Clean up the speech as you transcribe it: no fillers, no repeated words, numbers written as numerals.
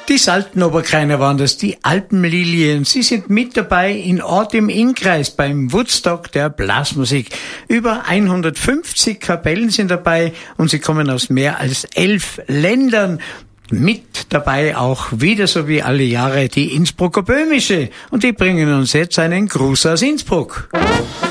Die Salzenoberkreiner waren das, die Alpenlilien. Sie sind mit dabei in Ort im Innkreis beim Woodstock der Blasmusik. Über 150 Kapellen sind dabei und sie kommen aus mehr als 11 Ländern. Mit dabei auch wieder so wie alle Jahre die Innsbrucker Böhmische. Und die bringen uns jetzt einen Gruß aus Innsbruck.